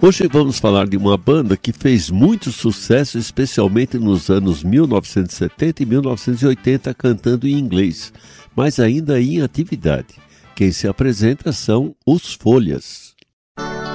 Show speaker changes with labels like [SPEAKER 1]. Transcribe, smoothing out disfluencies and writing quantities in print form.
[SPEAKER 1] Hoje vamos falar de uma banda que fez muito sucesso, especialmente nos anos 1970 e 1980, cantando em inglês, mas ainda em atividade. Quem se apresenta são os Folhas.